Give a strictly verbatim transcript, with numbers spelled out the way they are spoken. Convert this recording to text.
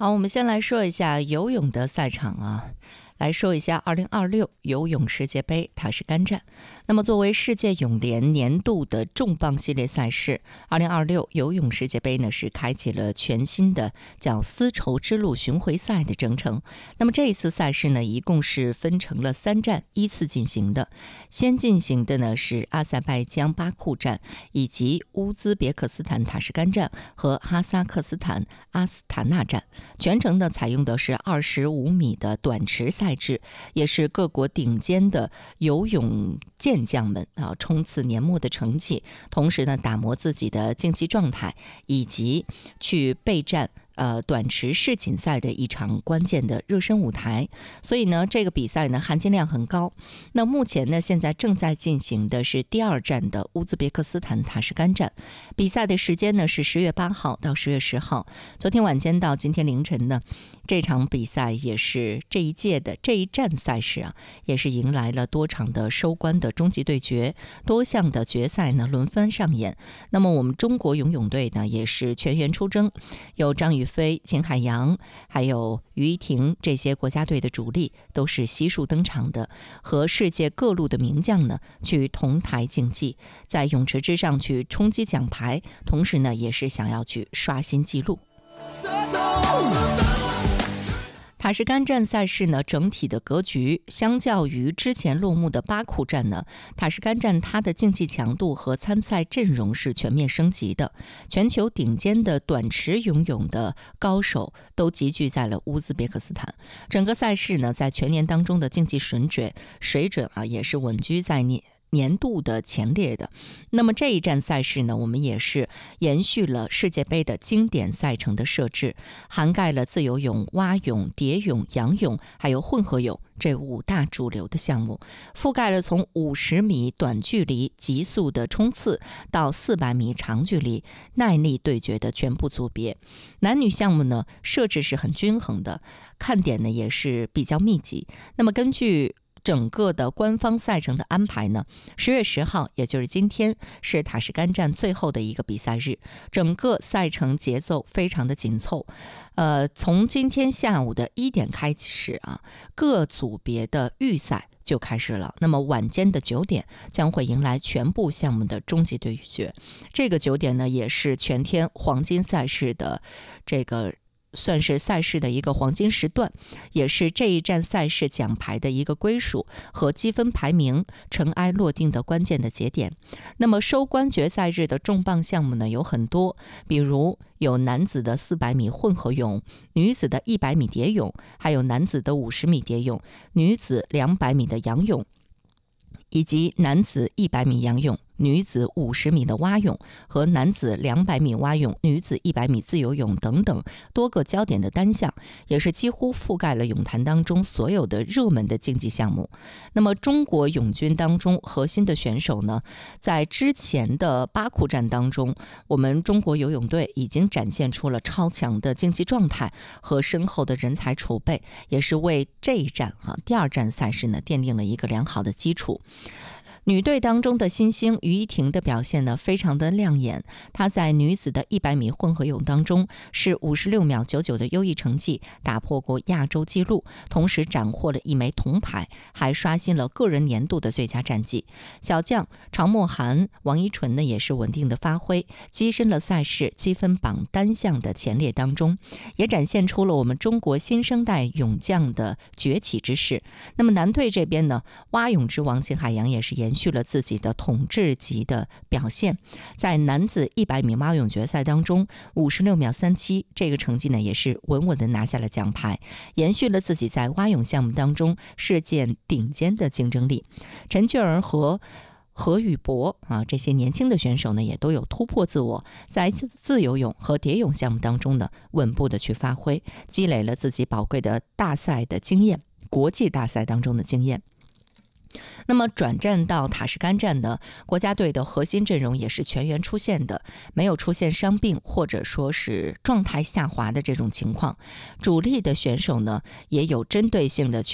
好，我们先来说一下游泳的赛场啊。来说一下二零二六游泳世界杯塔什干站。那么作为世界泳联年度的重磅系列赛事，二零二六游泳世界杯呢是开启了全新的叫丝绸之路巡回赛的征程。那么这一次赛事呢，一共是分成了三站依次进行的。先进行的呢是阿塞拜疆巴库站，以及乌兹别克斯坦塔什干站和哈萨克斯坦阿斯塔纳站。全程呢采用的是二十五米的短池赛制，也是各国顶尖的游泳健将们啊冲刺年末的成绩，同时呢打磨自己的竞技状态，以及去备战呃，短池世锦赛的一场关键的热身舞台。所以呢，这个比赛呢含金量很高。那目前呢，现在正在进行的是第二站的乌兹别克斯坦塔什干站，比赛的时间呢是十月八号到十月十号。昨天晚间到今天凌晨呢，这场比赛也是这一届的这一站赛事啊，也是迎来了多场的收官的终极对决，多项的决赛呢轮番上演。那么我们中国游泳队呢也是全员出征，有张雨霏、秦海洋还有于依婷这些国家队的主力都是悉数登场的，和世界各路的名将呢去同台竞技，在泳池之上去冲击奖牌，同时呢也是想要去刷新纪录。塔什干站赛事呢，整体的格局相较于之前落幕的巴库站呢，塔什干站它的竞技强度和参赛阵容是全面升级的。全球顶尖的短池游泳的高手都集聚在了乌兹别克斯坦。整个赛事呢，在全年当中的竞技水准水准啊，也是稳居在年。年度的前列的。那么这一站赛事呢，我们也是延续了世界杯的经典赛程的设置，涵盖了自由泳、蛙泳、蝶泳、仰泳还有混合泳这五大主流的项目，覆盖了从五十米短距离急速的冲刺到四百米长距离耐力对决的全部组别。男女项目呢，设置是很均衡的，看点呢也是比较密集。那么根据整个的官方赛程的安排呢，十月十号，也就是今天，是塔什干站最后的一个比赛日。整个赛程节奏非常的紧凑，呃，从今天下午的一点开始啊，各组别的预赛就开始了。那么晚间的九点将会迎来全部项目的终极对决。这个九点呢，也是全天黄金赛事的这个。算是赛事的一个黄金时段，也是这一站赛事奖牌的一个归属和积分排名尘埃落定的关键的节点。那么收官决赛日的重磅项目呢有很多，比如有男子的四百米混合泳、女子的一百米蝶泳，还有男子的五十米蝶泳、女子两百米的仰泳，以及男子一百米仰泳、女子五十米的蛙泳和男子两百米蛙泳、女子一百米自由泳等等多个焦点的单项，也是几乎覆盖了泳坛当中所有的热门的竞技项目。那么中国泳军当中核心的选手呢，在之前的巴库站当中，我们中国游泳队已经展现出了超强的竞技状态和深厚的人才储备，也是为这一站啊第二站赛事呢奠定了一个良好的基础。女队当中的新星于依婷的表现呢非常的亮眼，她在女子的一百米混合泳当中是五十六秒九九的优异成绩，打破过亚洲纪录，同时斩获了一枚铜牌，还刷新了个人年度的最佳战绩。小将常默涵、王依纯呢也是稳定的发挥，跻身了赛事积分榜单项的前列当中，也展现出了我们中国新生代泳将的崛起之势。那么男队这边呢，蛙泳之王秦海洋也是延续了自己的统治级的表现，在男子一百米蛙泳决赛当中五十六秒三七这个成绩呢也是稳稳的拿下了奖牌，延续了自己在蛙泳项目当中世界顶尖的竞争力。陈俊儿和何宇博啊，这些年轻的选手呢也都有突破自我，在自由泳和蝶泳项目当中呢稳步的去发挥，积累了自己宝贵的大赛的经验，国际大赛当中的经验。那么转战到塔什干站呢，国家队的核心阵容也是全员出现的，没有出现伤病或者说是状态下滑的这种情况。主力的选手呢，也有针对性的去